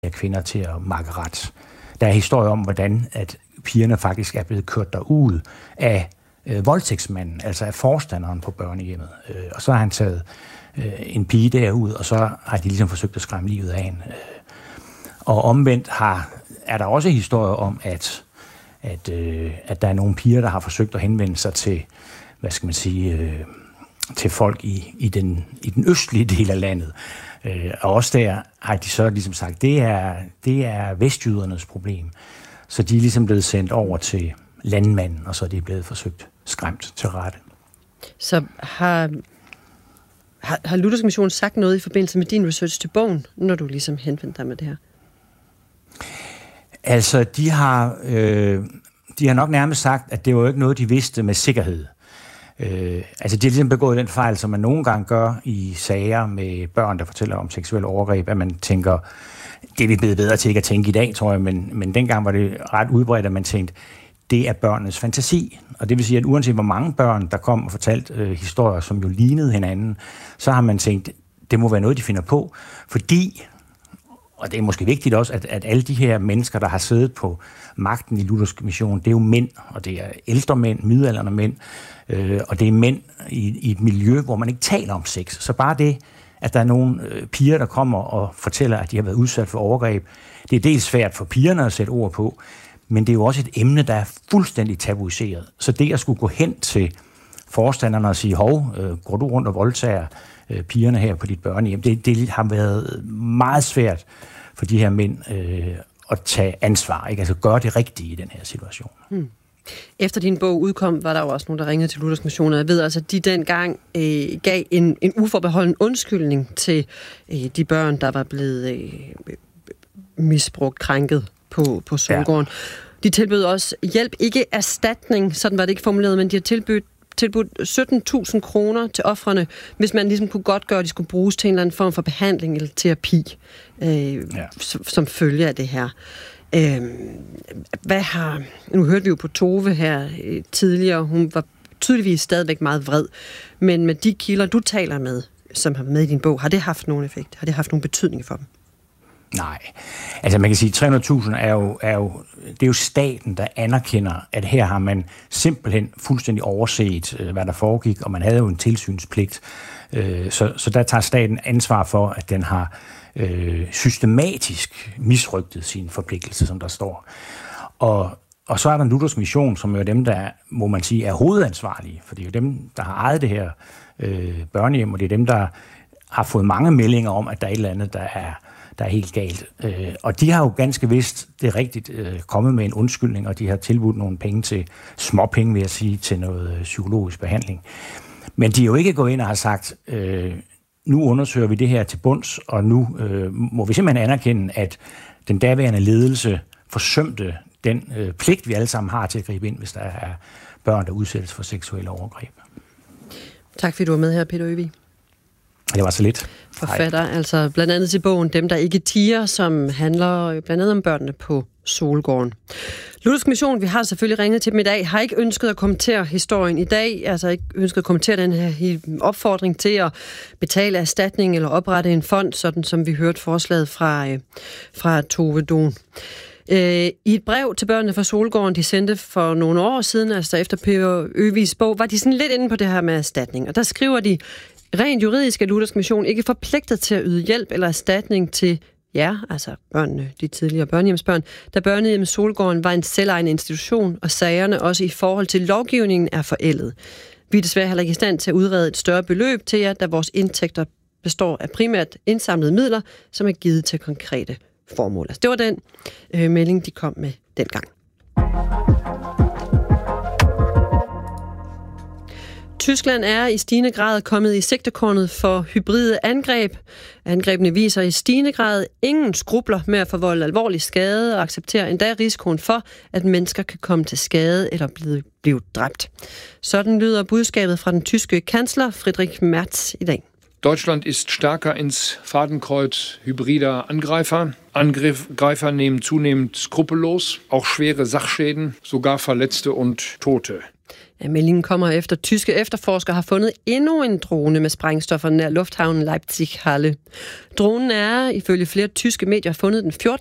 kvinder til at makke ret. Der er historier om, hvordan at pigerne faktisk er blevet kørt derud af voldtægtsmanden, altså af forstanderen på børnehjemmet. Og så har han taget en pige derud, og så har de ligesom forsøgt at skræmme livet af hende. Og omvendt er der også historier om, at der er nogle piger, der har forsøgt at henvende sig til, hvad skal man sige, til folk i den østlige del af landet. Og også der har de så ligesom sagt, det er vestjydernes problem. Så de er ligesom blevet sendt over til landmanden, og så er de blevet forsøgt skræmt til rette. Så har Luthersk Mission sagt noget i forbindelse med din research til bogen, når du ligesom henvendte dig med det her? Altså, de har nok nærmest sagt, at det var jo ikke noget, de vidste med sikkerhed. Altså, de har ligesom begået den fejl, som man nogle gange gør i sager med børn, der fortæller om seksuelle overgreb, at man tænker, det er vi blevet bedre til ikke at tænke i dag, tror jeg, men dengang var det ret udbredt, at man tænkte, det er børnenes fantasi. Og det vil sige, at uanset hvor mange børn, der kom og fortalte historier, som jo lignede hinanden, så har man tænkt, det må være noget, de finder på, fordi, og det er måske vigtigt også, at alle de her mennesker, der har siddet på magten i Luthersk Mission, det er jo mænd, og det er ældre mænd, midaldrende mænd, og det er mænd i et miljø, hvor man ikke taler om sex. Så bare det, at der er nogle piger, der kommer og fortæller, at de har været udsat for overgreb, det er dels svært for pigerne at sætte ord på, men det er jo også et emne, der er fuldstændig tabuiseret. Så det at skulle gå hen til forstanderne og sige, hov, går du rundt og voldtager pigerne her på dit børnehjem, det har været meget svært for de her mænd at tage ansvar, ikke? Altså gøre det rigtige i den her situation. Efter din bog udkom, var der jo også nogen, der ringede til Luthersk Mission, og jeg ved altså, at de dengang gav en uforbeholden undskyldning til de børn, der var blevet misbrugt, krænket på Solgården. Ja. De tilbød også hjælp, ikke erstatning, sådan var det ikke formuleret, men de har tilbudt 17.000 kroner til ofrene, hvis man ligesom kunne godt gøre, at de skulle bruges til en eller anden form for behandling eller terapi, som følge af det her. Nu hørte vi jo på Tove her tidligere, hun var tydeligvis stadigvæk meget vred, men med de kilder, du taler med, som har været med i din bog, har det haft nogen effekt? Har det haft nogen betydning for dem? Nej. Altså man kan sige, at 300.000 det er jo staten, der anerkender, at her har man simpelthen fuldstændig overset, hvad der foregik, og man havde jo en tilsynspligt. Så der tager staten ansvar for, at den har systematisk misrygtet sin forpligtelse, som der står. Og så er der Luthersk Mission, som er dem, der, må man sige, er hovedansvarlige, for det er jo dem, der har ejet det her børnehjem, og det er dem, der har fået mange meldinger om, at der er et eller andet, der er helt galt. Og de har jo ganske vist, det er rigtigt, kommet med en undskyldning, og de har tilbudt nogle penge til, småpenge vil jeg sige, til noget psykologisk behandling. Men de er jo ikke gået ind og har sagt, nu undersøger vi det her til bunds, og nu må vi simpelthen anerkende, at den daværende ledelse forsømte den pligt, vi alle sammen har til at gribe ind, hvis der er børn, der udsættes for seksuelle overgreb. Tak fordi du var med her, Peter Øvig. Det var så lidt. Forfatter, altså blandt andet til bogen Dem, der ikke tier, som handler blandt andet om børnene på Solgården. Luthersk Mission, vi har selvfølgelig ringet til dem i dag, har ikke ønsket at kommentere historien i dag, altså ikke ønsket at kommentere den her opfordring til at betale erstatning eller oprette en fond, sådan som vi hørte forslaget fra Tove Don. I et brev til børnene fra Solgården, de sendte for nogle år siden, altså efter Peter Øvigs bog, var de sådan lidt inde på det her med erstatning, og der skriver de, rent juridisk er Luthersk Mission ikke forpligtet til at yde hjælp eller erstatning til altså børnene, de tidligere børnehjemsbørn, da børnehjemmet Solgården var en selvejende institution, og sagerne også i forhold til lovgivningen er forældet. Vi er desværre heller ikke i stand til at udrede et større beløb til jer, da vores indtægter består af primært indsamlede midler, som er givet til konkrete formål. Altså, det var den melding, de kom med dengang. Tyskland er i stigende grad kommet i sigtekornet for hybride angreb. Angrebene viser i stigende grad ingen skrubler med at forvolde alvorlig skade og accepterer endda risikoen for, at mennesker kan komme til skade eller blive dræbt. Sådan lyder budskabet fra den tyske kansler Friedrich Merz i dag. Deutschland ist stärker ins Fadenkreuz hybrider Angreifer. Angreifer nehmen zunehmend skrupellos, auch schwere Sachschäden, sogar Verletzte und Tote. Ja, meldingen kommer efter tyske efterforskere har fundet endnu en drone med sprængstoffer nær lufthavnen Leipzig-Halle. Dronen er ifølge flere tyske medier fundet den 14.